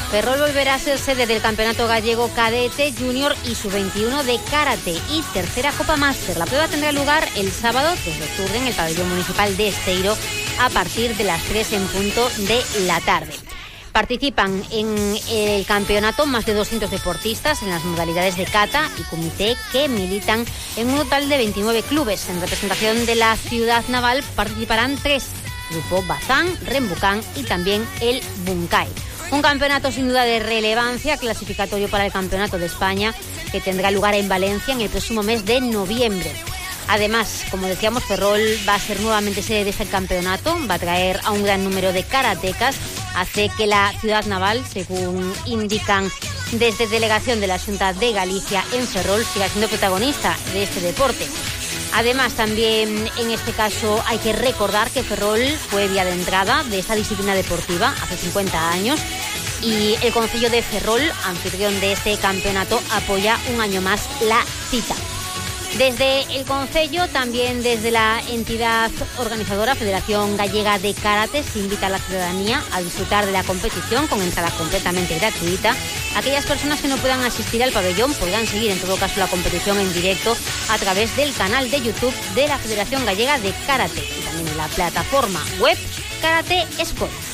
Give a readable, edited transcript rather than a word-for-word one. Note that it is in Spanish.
Ferrol volverá a ser sede del Campeonato Gallego Cadete, Junior y Sub-21 de Karate y tercera Copa Máster. La prueba tendrá lugar el sábado 2 de octubre en el pabellón municipal de Esteiro a partir de las 3 en punto de la tarde. Participan en el campeonato más de 200 deportistas en las modalidades de kata y kumite que militan en un total de 29 clubes. En representación de la ciudad naval participarán 3, Grupo Bazán, Rembucán y también el Bunkai. Un campeonato sin duda de relevancia, clasificatorio para el Campeonato de España, que tendrá lugar en Valencia en el próximo mes de noviembre. Además, como decíamos, Ferrol va a ser nuevamente sede de este campeonato, va a traer a un gran número de karatecas, hace que la ciudad naval, según indican desde delegación de la Xunta de Galicia en Ferrol, siga siendo protagonista de este deporte. Además, también en este caso hay que recordar que Ferrol fue vía de entrada de esta disciplina deportiva hace 50 años y el concello de Ferrol, anfitrión de este campeonato, apoya un año más la cita. Desde el concello, también desde la entidad organizadora Federación Gallega de Karate, se invita a la ciudadanía a disfrutar de la competición con entrada completamente gratuita. Aquellas personas que no puedan asistir al pabellón podrán seguir en todo caso la competición en directo a través del canal de YouTube de la Federación Gallega de Karate y también en la plataforma web Karate Sport.